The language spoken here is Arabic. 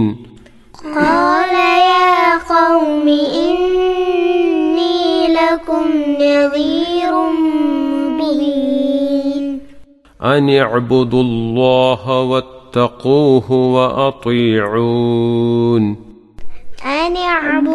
قال يا قوم إني لكم نذير مبين أن اعبدوا الله واتقوه وأطيعون